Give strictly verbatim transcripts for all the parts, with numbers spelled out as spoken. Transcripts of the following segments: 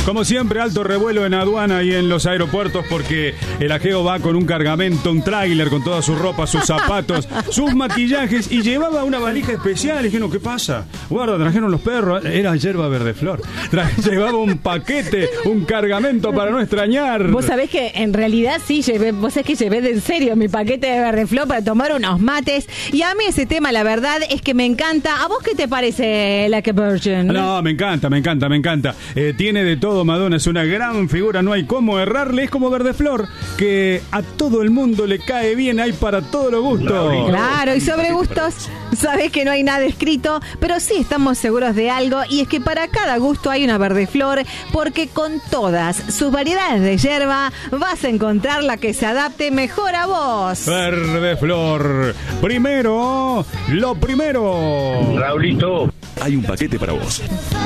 Como siempre, alto revuelo en aduana y en los aeropuertos porque el Ageo va con un cargamento, un tráiler con toda su ropa, sus zapatos, sus maquillajes y llevaba una valija especial. Y dije, no, ¿qué pasa? Guarda, trajeron los perros. Era yerba verde flor. Tra- llevaba un paquete, un cargamento para no extrañar. Vos sabés que en realidad sí, llevé, vos sabés que llevé de en serio mi paquete de verde flor para tomar unos mates. Y a mí ese tema, la verdad, es que me encanta. ¿A vos qué te parece Like a Virgin? No, me encanta, me encanta, me encanta. Eh, tiene de todo Madonna, es una gran figura, no hay cómo errarle. Es como Verde Flor, que a todo el mundo le cae bien, hay para todos los gustos. Claro, y sobre gustos, sabés que no hay nada escrito, pero sí estamos seguros de algo, y es que para cada gusto hay una Verde Flor, porque con todas sus variedades de yerba vas a encontrar la que se adapte mejor a vos. Verde Flor, primero, lo primero. Raulito, Hay un paquete para vos.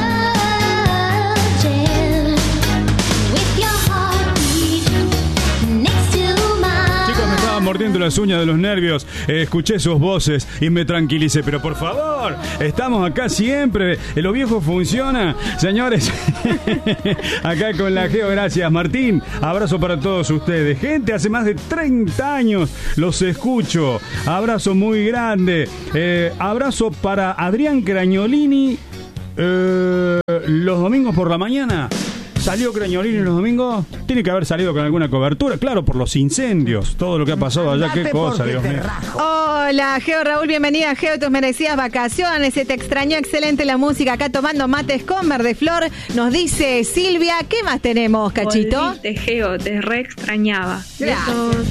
Mordiendo las uñas de los nervios, eh, escuché sus voces y me tranquilicé, pero por favor, estamos acá siempre, eh, lo viejo funciona, señores. Acá con la Geo, gracias Martín, abrazo para todos ustedes, gente, hace más de treinta años los escucho, abrazo muy grande, eh, abrazo para Adrián Cragnolini, eh, los domingos por la mañana. ¿Salió Cragnolini los domingos? Tiene que haber salido con alguna cobertura, claro, por los incendios, todo lo que ha pasado allá, qué cosa, Dios mío. Hola, Geo Raúl, bienvenida, Geo, tus merecidas vacaciones, se te extrañó, excelente la música, acá tomando mates con Verde Flor, nos dice Silvia, ¿qué más tenemos, Cachito? Volviste, Geo, te re extrañaba. Gracias.